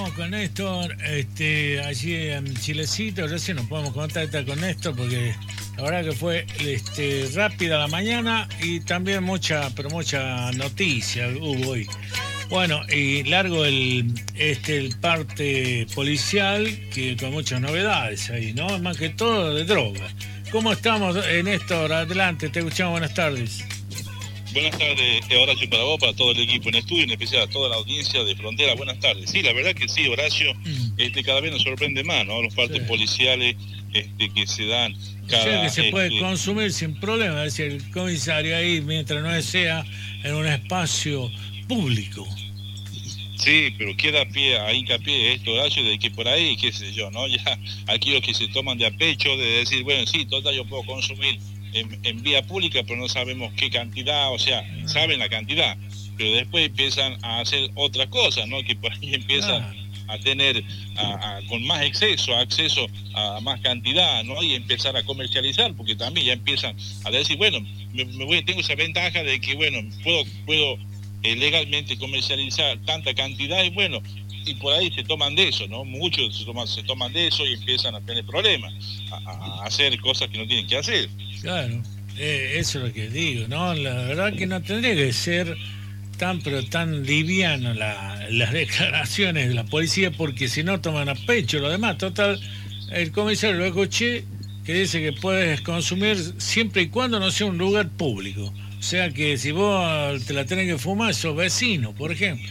estamos con Néstor, allí en Chilecito. Recién nos podemos contactar con Néstor porque la verdad que fue rápida la mañana y también mucha noticia hubo hoy. Bueno, y largo el parte policial que con muchas novedades ahí, ¿no? Más que todo de droga. ¿Cómo estamos, Néstor? Adelante, te escuchamos, buenas tardes. Buenas tardes, Horacio, para vos, para todo el equipo en estudio, en especial a toda la audiencia de Frontera. Buenas tardes. Sí, la verdad que sí, Horacio, cada vez nos sorprende más, ¿no? Los partes policiales que se dan. O sea que se puede consumir sin problema, es decir, el comisario ahí, mientras no sea en un espacio público. Sí, pero queda a hincapié esto, Horacio, de que por ahí, qué sé yo, ¿no? Ya aquí los que se toman de a pecho, de decir, bueno, sí, total, yo puedo consumir en vía pública, pero no sabemos qué cantidad, o sea, saben la cantidad, pero después empiezan a hacer otra cosa, ¿no? Que por ahí empiezan a tener con más acceso a más cantidad, ¿no? Y empezar a comercializar, porque también ya empiezan a decir, bueno, tengo esa ventaja de que, bueno, puedo legalmente comercializar tanta cantidad y bueno, y por ahí se toman de eso, ¿no? Muchos se toman de eso y empiezan a tener problemas, a hacer cosas que no tienen que hacer. Claro, eso es lo que digo, ¿no? La verdad que no tendría que ser pero tan liviano las declaraciones de la policía, porque si no toman a pecho lo demás. Total, el comisario lo escuché que dice que puedes consumir siempre y cuando no sea un lugar público. O sea que si vos te la tenés que fumar, sos vecino, por ejemplo.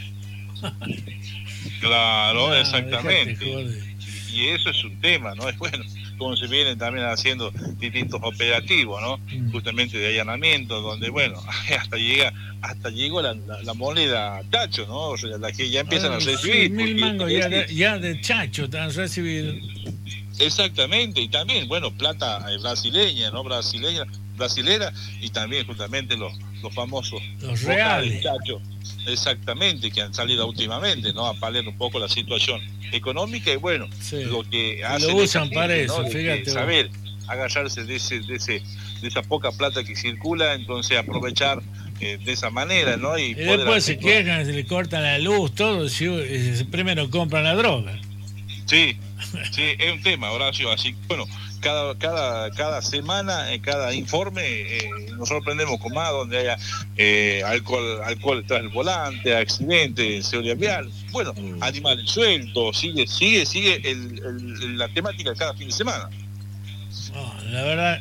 Claro, exactamente. Y eso es un tema, ¿no? Es bueno, como se vienen también haciendo distintos operativos, ¿no? Justamente de allanamiento, donde, bueno, hasta llegó la moneda tacho, ¿no? O sea, la que ya empiezan a recibir. Sí, 1000 mangos ya de chacho te han recibido. Exactamente, y también, bueno, plata brasileña, ¿no? Brasilera, y también justamente los famosos los reales tacho, exactamente, que han salido últimamente, ¿no? A paliar un poco la situación económica y bueno, lo que hacen lo usan para eso, ¿no? Fíjate, saber agarrarse de esa poca plata que circula, entonces aprovechar de esa manera, ¿no? Y después se quejan, se le cortan la luz, todo, si primero compran la droga. Sí, es un tema, Horacio, así que bueno, cada semana, en cada informe, nos sorprendemos con más donde haya alcohol tras el volante, accidentes, seguridad vial, bueno, animales sueltos, sigue la temática cada fin de semana. No, la verdad,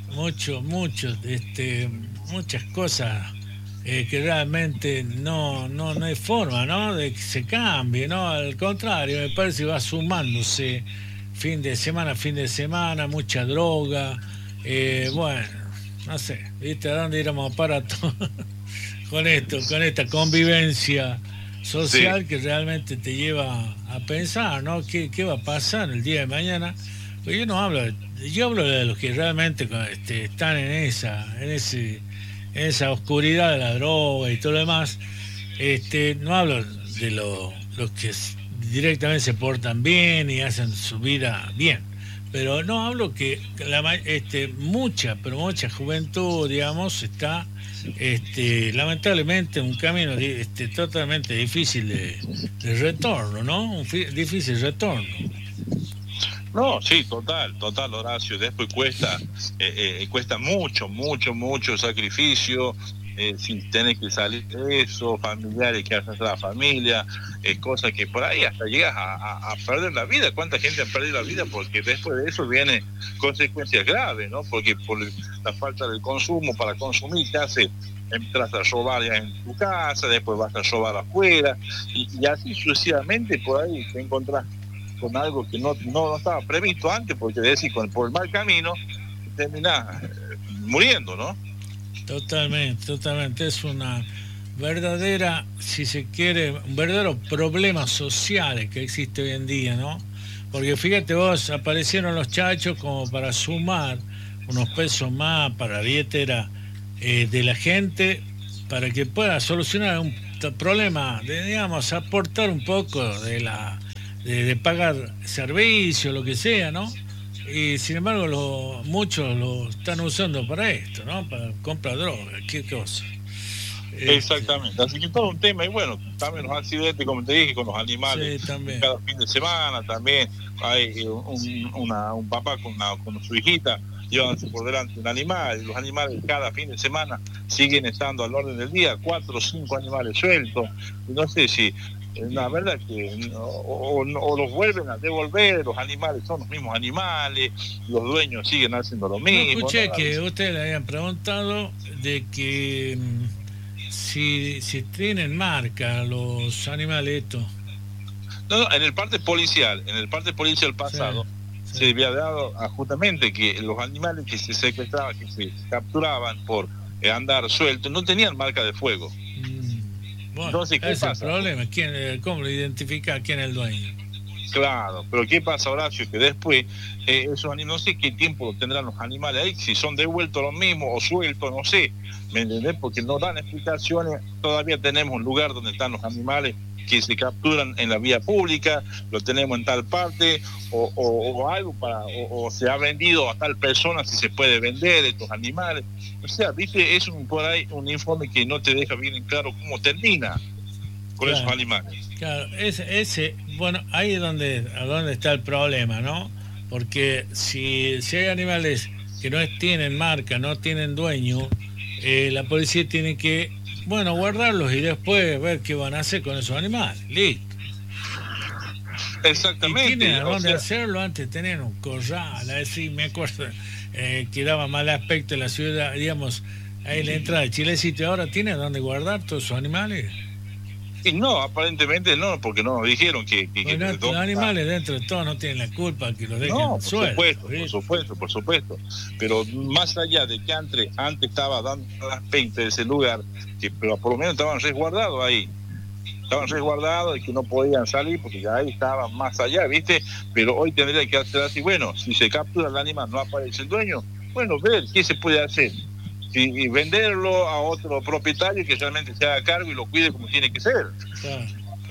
muchas cosas que realmente no hay forma, ¿no? De que se cambie, ¿no? Al contrario, me parece que va sumándose fin de semana, mucha droga, bueno, no sé, ¿viste a dónde íbamos para todo con esta convivencia social que realmente te lleva a pensar, ¿no? ¿Qué va a pasar el día de mañana? Pues yo hablo de los que realmente están en esa oscuridad de la droga y todo lo demás. No hablo de los que directamente se portan bien y hacen su vida bien, pero no hablo que mucha juventud, digamos, está lamentablemente en un camino totalmente difícil de retorno, ¿no? Un difícil retorno. No, sí, total, Horacio. Después cuesta mucho sacrificio, sin tener que salir de eso, familiares que hacen la familia, cosas que por ahí hasta llegas a perder la vida. ¿Cuánta gente ha perdido la vida? Porque después de eso vienen consecuencias graves, ¿no? Porque por la falta del consumo, para consumir, te hace entras a robar ya en tu casa, después vas a robar afuera, y así sucesivamente por ahí te encontrás con algo que no estaba previsto antes, porque decir, por el mal camino terminás muriendo, ¿no? Totalmente. Es una verdadera, si se quiere, un verdadero problema social que existe hoy en día, ¿no? Porque fíjate vos, aparecieron los chachos como para sumar unos pesos más para la billetera de la gente, para que pueda solucionar un problema, digamos, aportar un poco de pagar servicio, lo que sea, ¿no? Y sin embargo muchos lo están usando para esto, ¿no? Para comprar droga, qué cosa. Exactamente, así que todo un tema. Y bueno, también los accidentes, como te dije, con los animales. Sí, también. Cada fin de semana también hay un papá con su hijita llevándose por delante un animal. Y los animales cada fin de semana siguen estando al orden del día, 4 o 5 animales sueltos. Y no sé si la verdad que o los vuelven a devolver, los animales son los mismos animales, los dueños siguen haciendo lo mismo. No escuché que ustedes le habían preguntado de que si tienen marca los animales estos. No, en el parte policial pasado, sí. se había dado justamente que los animales que se secuestraban, que se capturaban por andar sueltos, no tenían marca de fuego. Bueno, entonces, ¿qué ese pasa? Es el problema. ¿Cómo lo identifica quién es el dueño? Claro, pero ¿qué pasa, Horacio? Que después, esos animales, no sé qué tiempo tendrán los animales ahí, si son devueltos los mismos o sueltos, no sé, ¿me entendés? Porque no dan explicaciones. Todavía tenemos un lugar donde están los animales que se capturan en la vía pública, lo tenemos en tal parte, o algo o se ha vendido a tal persona, si se puede vender estos animales. O sea, viste, es por ahí un informe que no te deja bien en claro cómo termina con esos animales. Claro, bueno, ahí es donde está el problema, ¿no? Porque si hay animales que no tienen marca, no tienen dueño, la policía tiene que, bueno, guardarlos y después ver qué van a hacer con esos animales. Listo. Exactamente. Y tienen a dónde hacerlo. Antes tenían un corral, me acuerdo que daba mal aspecto en la ciudad, digamos, ahí en la entrada de Chilecito. Ahora tiene a dónde guardar todos esos animales. Y no, aparentemente no, porque no nos dijeron que bueno, los animales dentro de todo no tienen la culpa que los dejen sueltos. Por supuesto. Pero más allá de que antes estaba dando las peitas de ese lugar, pero por lo menos estaban resguardados ahí. Estaban resguardados y que no podían salir porque ya ahí estaban más allá, ¿viste? Pero hoy tendría que hacer así, bueno, si se captura el animal, no aparece el dueño, bueno, ver qué se puede hacer. Y venderlo a otro propietario que realmente se haga cargo y lo cuide como tiene que ser. Claro.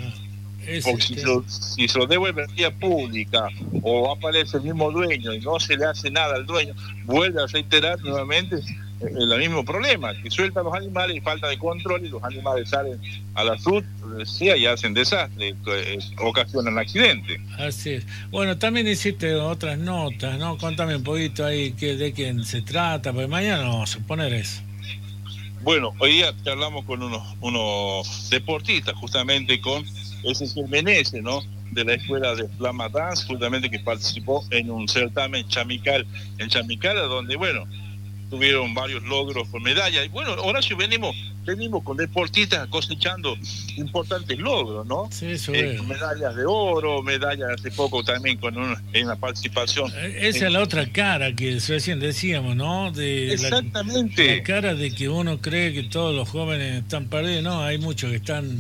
Porque si se lo devuelve en vía pública o aparece el mismo dueño y no se le hace nada al dueño, vuelve a reiterar nuevamente el mismo problema, que sueltan los animales y falta de control y los animales salen a la ruta y hacen desastre, ocasionan accidentes. Así es. Bueno, también hiciste otras notas, ¿no? Contame un poquito ahí de quién se trata, porque mañana vamos a poner eso. Bueno, hoy día charlamos con unos deportistas, justamente con Ezequiel Meneses, ¿no? De la escuela de Flama Dance, justamente que participó en un certamen en Chamical, donde, bueno, tuvieron varios logros con medallas. Y bueno, Horacio, venimos con deportistas cosechando importantes logros, ¿no? Sí, eso es. Medallas de oro, medallas hace poco también en la participación. Esa es la otra cara que recién decíamos, ¿no? Exactamente. La cara de que uno cree que todos los jóvenes están perdidos, no, hay muchos que están,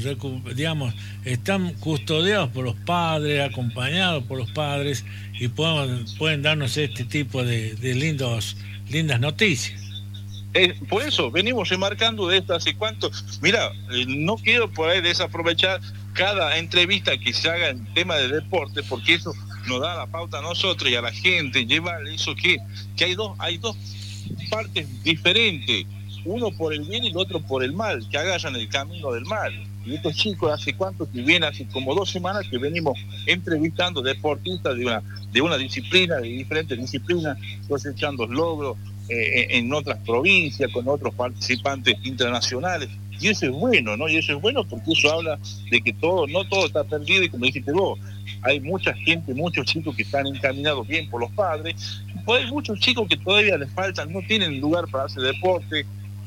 están custodiados por los padres, acompañados por los padres y pueden darnos este tipo de lindas noticias. Por eso venimos remarcando de esto hace cuánto. Mira, no quiero por ahí desaprovechar cada entrevista que se haga en tema de deporte, porque eso nos da la pauta a nosotros y a la gente, lleva eso que hay dos partes diferentes, uno por el bien y el otro por el mal, que agarran el camino del mal. Y estos chicos hace cuánto que vienen, hace como 2 semanas que venimos entrevistando deportistas de una disciplina, de diferentes disciplinas, cosechando logros en otras provincias, con otros participantes internacionales. Y eso es bueno, ¿no? Y eso es bueno porque eso habla de que no todo está perdido, y como dijiste vos, hay mucha gente, muchos chicos que están encaminados bien por los padres, pues hay muchos chicos que todavía les faltan, no tienen lugar para hacer deporte,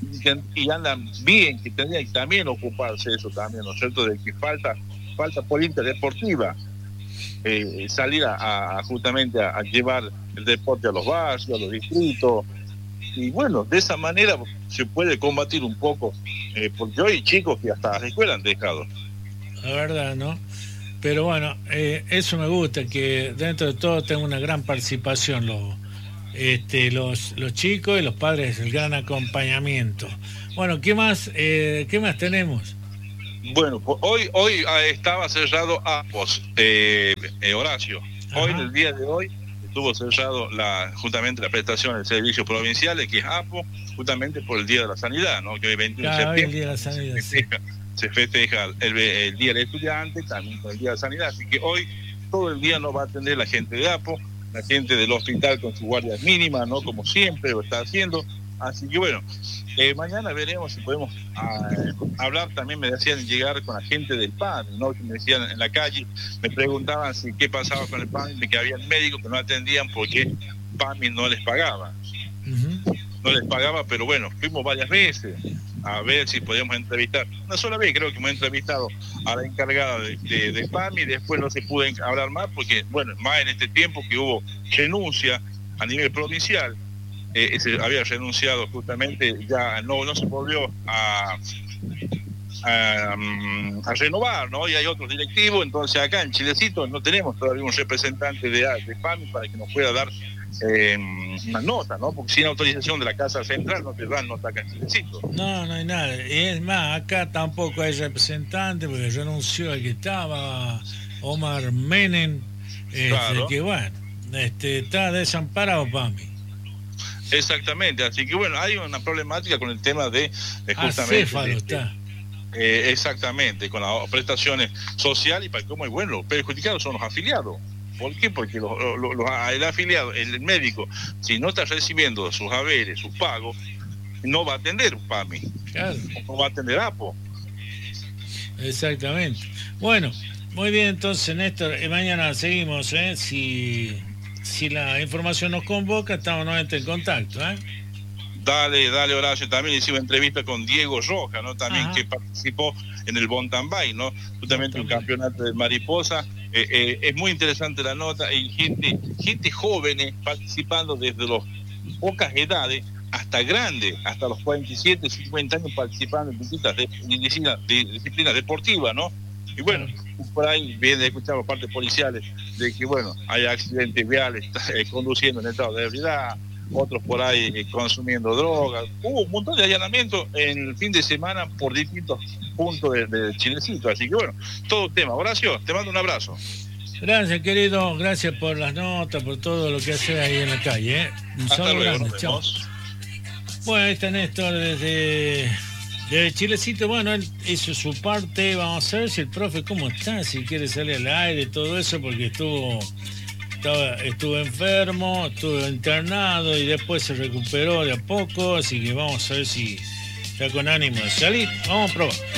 y andan bien, que tendrían que también ocuparse de eso también, ¿no es cierto?, de que falta política deportiva, salir justamente a llevar el deporte a los barrios, a los distritos, y bueno, de esa manera se puede combatir un poco, porque hoy hay chicos que hasta las escuelas han dejado. La verdad, ¿no? Pero bueno, eso me gusta, que dentro de todo tengo una gran participación los chicos y los padres, el gran acompañamiento. Bueno, ¿qué más tenemos? Bueno, pues hoy estaba cerrado ambos, Horacio. Hoy, en el día de hoy, estuvo cerrado justamente la prestación de servicios provinciales, que es APO, justamente por el Día de la Sanidad, ¿no? Que hoy 21 de septiembre el Día de la Sanidad, se festeja el Día del Estudiante, también con el Día de la Sanidad, así que hoy todo el día nos va a atender la gente de APO, la gente del hospital con sus guardias mínimas, ¿no? Como siempre lo está haciendo. Así que bueno, mañana veremos si podemos hablar. También me decían llegar con la gente del PAMI, ¿no? Que me decían en la calle, me preguntaban si qué pasaba con el PAMI, que había médicos que no atendían porque PAMI no les pagaba. No les pagaba, pero bueno, fuimos varias veces a ver si podíamos entrevistar. Una sola vez creo que hemos entrevistado a la encargada de PAMI, después no se pudo hablar más porque, bueno, más en este tiempo que hubo renuncia a nivel provincial. Se había renunciado justamente, ya no se volvió a renovar, ¿no? Y hay otros directivos, entonces acá en Chilecito no tenemos todavía un representante de PAMI para que nos pueda dar una nota, ¿no? Porque sin autorización de la Casa Central no te dan nota acá en Chilecito. No hay nada. Y es más, acá tampoco hay representante porque renunció el que estaba, Omar Menem, Claro. que bueno, está desamparado PAMI. Exactamente, así que bueno, hay una problemática con el tema de justamente acéfalo está. Exactamente, con las prestaciones sociales, y para cómo es bueno, los perjudicados son los afiliados. ¿Por qué? Porque el afiliado, el médico, si no está recibiendo sus haberes, sus pagos, no va a atender PAMI, claro. No va a atender APO. Exactamente. Bueno, muy bien, entonces Néstor, mañana seguimos, si la información nos convoca, estamos nuevamente en contacto, Dale, Horacio. También hicimos entrevista con Diego Roja, ¿no? También que participó en el mountain bike, ¿no? Justamente un campeonato de mariposa. Es muy interesante la nota. Y gente jóvenes participando desde las pocas edades hasta grandes, hasta los 47, 50 años participando en distintas disciplinas deportivas, ¿no? Y bueno, por ahí viene escuchar por partes policiales de que, bueno, hay accidentes viales, conduciendo en estado de ebriedad, otros por ahí consumiendo drogas. Hubo un montón de allanamientos en el fin de semana por distintos puntos de Chilecito, así que bueno, todo tema. Horacio, te mando un abrazo. Gracias, querido, gracias por las notas, por todo lo que haces ahí en la calle. Un Hasta saludo luego, grande, chao. Bueno, ahí está Néstor desde Chilecito. Bueno, él hizo su parte. Vamos a ver si el profe cómo está, si quiere salir al aire, todo eso, porque estuvo enfermo, estuvo internado y después se recuperó de a poco, así que vamos a ver si está con ánimo de salir. Vamos a probar.